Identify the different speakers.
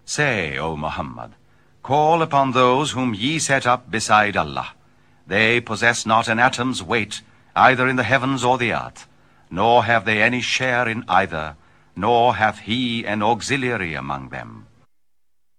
Speaker 1: Say, O Muhammad, call upon those whom ye set up beside Allah. They possess not an atom's weight, either in the heavens or the earth, nor have they any share in either, nor hath he an auxiliary among them.